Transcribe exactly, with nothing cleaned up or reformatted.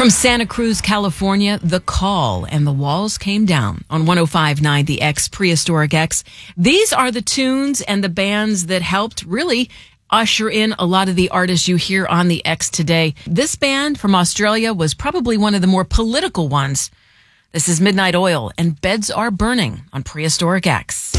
From Santa Cruz, California, The Call and The Walls Came Down on one oh five point nine The X, Prehistoric X. These are the tunes and the bands that helped really usher in a lot of the artists you hear on The X today. This band from Australia was probably one of the more political ones. This is Midnight Oil and Beds Are Burning on Prehistoric X.